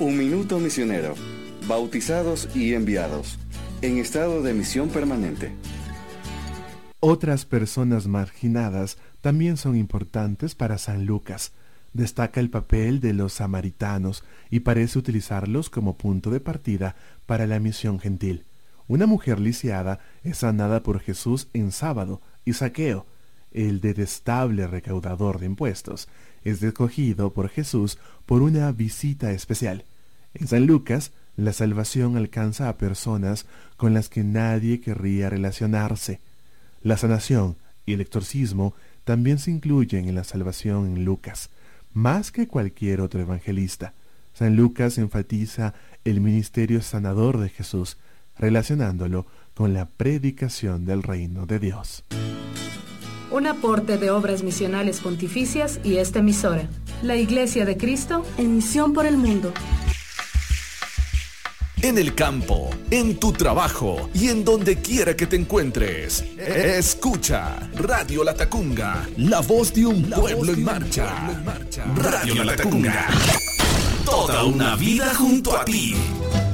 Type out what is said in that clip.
Un minuto misionero. Bautizados y enviados. En estado de misión permanente. Otras personas marginadas también son importantes para San Lucas. Destaca el papel de los samaritanos y parece utilizarlos como punto de partida para la misión gentil. Una mujer lisiada es sanada por Jesús en sábado, y Zaqueo, el detestable recaudador de impuestos, es escogido por Jesús por una visita especial. En San Lucas, la salvación alcanza a personas con las que nadie querría relacionarse. La sanación y el exorcismo también se incluyen en la salvación en Lucas. Más que cualquier otro evangelista, San Lucas enfatiza el ministerio sanador de Jesús, relacionándolo con la predicación del reino de Dios. Un aporte de Obras Misionales Pontificias y esta emisora, la Iglesia de Cristo, en misión por el mundo. En el campo, en tu trabajo y en donde quiera que te encuentres. Escucha Radio La Tacunga, la voz de un pueblo en marcha. Radio La Tacunga, toda una vida junto a ti.